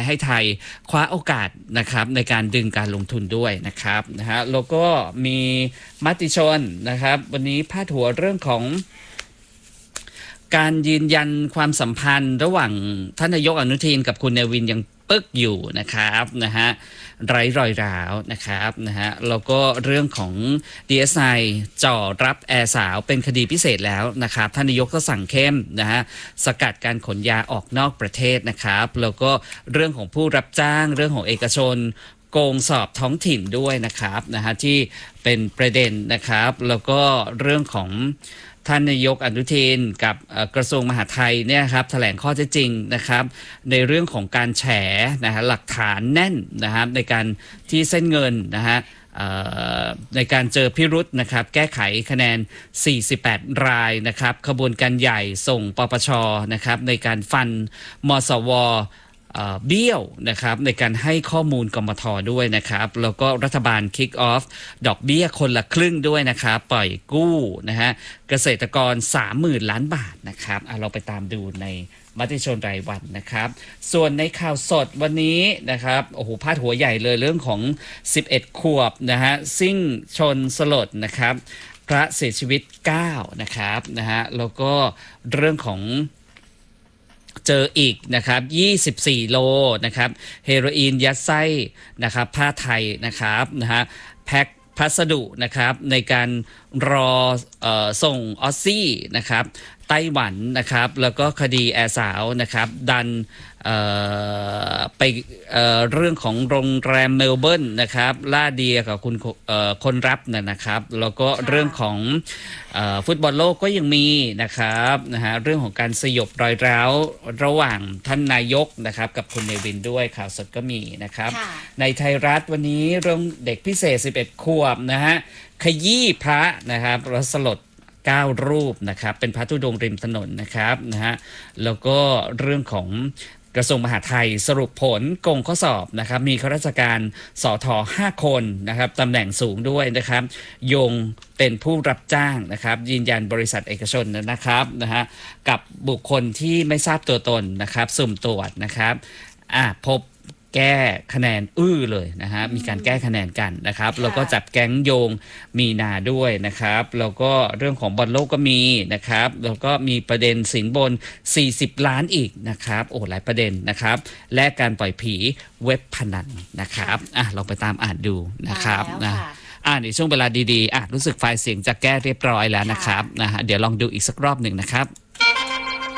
ให้ไทยคว้าโอกาสนะครับในการดึงการลงทุนด้วยนะครับแล้วก็มีมติชนนะครับวันนี้พาดหัวเรื่องของการยืนยันความสัมพันธ์ระหว่างท่านนายกอนุทินกับคุณเนวินยังปึกอยู่นะครับไร้รอยร้าวนะครับแล้วก็เรื่องของ DSI จ่อรับแอร์สาวเป็นคดีพิเศษแล้วนะครับท่านนายกก็สั่งเข้มสกัดการขนยาออกนอกประเทศนะครับแล้วก็เรื่องของผู้รับจ้างเรื่องของเอกชนโกงสอบท้องถิ่นด้วยนะครับที่เป็นประเด็นนะครับแล้วก็เรื่องของท่านนายกอนุทินกับกระทรวงมหาดไทยเนี่ยครับแถลงข้อเท็จจริงนะครับในเรื่องของการแฉหลักฐานแน่นนะครับในการที่เส้นเงินในการเจอพิรุธนะครับแก้ไขคะแนน48รายนะครับขบวนการใหญ่ส่งปปชนะครับในการฟันมสวเบี้ยวนะครับในการให้ข้อมูลกมท.ด้วยนะครับแล้วก็รัฐบาล kick off ดอกเบี้ยคนละครึ่งด้วยนะครับปล่อยกู้เกษตรกร 30,000 ล้านบาทนะครับเราไปตามดูในมติชนรายวันนะครับส่วนในข่าวสดวันนี้นะครับโอ้โหพาดหัวใหญ่เลยเรื่องของ11ขวบซิ่งชนสลดนะครับพระเสียชีวิต9นะครับแล้วก็เรื่องของเจออีกนะครับ24โลนะครับเฮโรอีนยัดไส้นะครับผ้าไทยนะครับแพ็คพัสดุนะครับในการรอส่งออสซี่นะครับไต้หวันนะครับแล้วก็คดีแอร์สาวนะครับดันไปเรื่องของโรงแรมเมลเบิร์นนะครับล่าเดียกับคุณคนรับนะครับแล้วก็เรื่องของฟุตบอลโลกก็ยังมีนะครับเรื่องของการสยบรอยร้าวระหว่างท่านนายกนะครับกับคุณเนวินด้วยข่าวสดก็มีนะครับในไทยรัฐวันนี้เรื่องเด็กพิเศษ11ขวบขยี้พระนะครับแล้วสลด9รูปนะครับเป็นพระธุดงค์ริมถนนนะครับแล้วก็เรื่องของกระทรวงมหาดไทยสรุปผลโกงข้อสอบนะครับมีข้าราชการสท5คนนะครับตำแหน่งสูงด้วยนะครับโยงเป็นผู้รับจ้างนะครับยืนยันบริษัทเอกชนนะครับกับบุคคลที่ไม่ทราบตัวตนนะครับสุ่มตรวจนะครับพบแก้คะแนนเลยมีการแก้คะแนนกันนะครับแล้วก็จับแก๊งโยงมีนาด้วยนะครับแล้วก็เรื่องของบอลโลกก็มีนะครับแล้วก็มีประเด็นสินบน40ล้านอีกนะครับโอ้หลายประเด็นนะครับและการปล่อยผีเว็บพนันนะครับลองไปตามอ่านดูนะครับในช่วงเวลาดีๆรู้สึกไฟล์เสียงจะแก้เรียบร้อยแล้วนะครับเดี๋ยวลองดูอีกสักรอบหนึ่งนะครับ